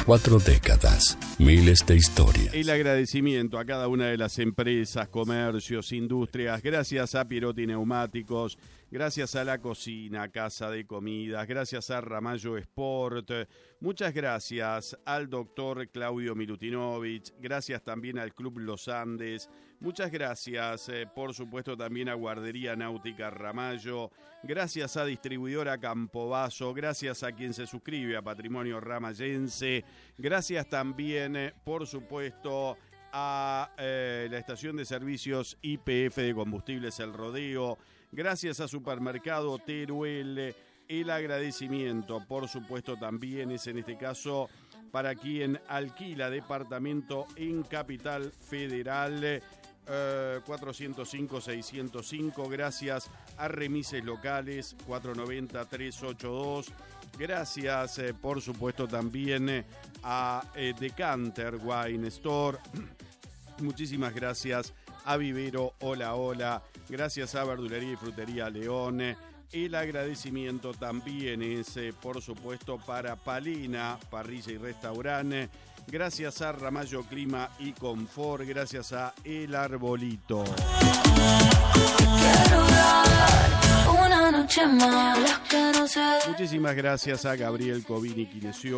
4 décadas, miles de historias. El agradecimiento a cada una de las empresas, comercios, industrias, gracias a Pierotti Neumáticos, gracias a La Cocina, Casa de Comidas, gracias a Ramallo Sport, muchas gracias al doctor Claudio Milutinovich, gracias también al Club Los Andes, muchas gracias, por supuesto, también a Guardería Náutica Ramallo, gracias a Distribuidora Campobasso, gracias a quien se suscribe a Patrimonio Ramayense, gracias también, por supuesto, a la estación de servicios YPF de Combustibles El Rodeo, gracias a Supermercado Teruel. El agradecimiento, por supuesto, también es en este caso para quien alquila departamento en Capital Federal, 405-605, gracias a Remises Locales, 490-382, gracias, por supuesto, también a Decanter Wine Store, muchísimas gracias a Vivero Hola Hola, gracias a Verdulería y Frutería León. El agradecimiento también es, por supuesto, para Palina, Parrilla y Restaurante. Gracias a Ramallo Clima y Confort. Gracias a El Arbolito. Muchísimas gracias a Gabriel Covini Kinesio.